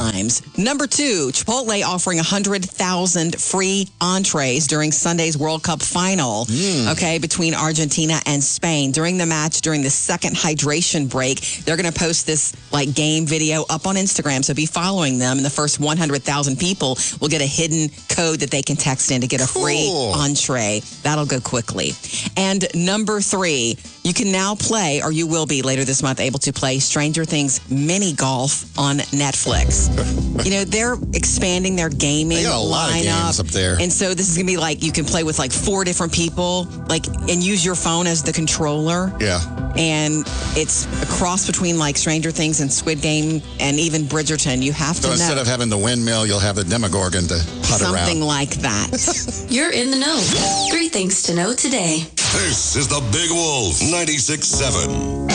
times. Number 2, Chipotle offering 100,000 free entrees during Sunday's World Cup final, between Argentina and Spain. During the match, during the second hydration break, they're going to post this game video up on Instagram. So be following them. And the first 100,000 people will get a hidden code that they can text in to get a free entree. That'll go quickly. And number 3, you can now play, or you will be later this month, able to play Stranger Things mini golf on Netflix. They're expanding their gaming they got a lot lineup. Of games up there. And so this is going to be you can play with 4 different people, and use your phone as the controller. Yeah. And it's a cross between Stranger Things and Squid Game and even Bridgerton. You have to know. So instead of having the windmill, you'll have the Demogorgon to putt around. Something like that. You're in the know. 3 things to know today. This is the Big Wolf 96.7.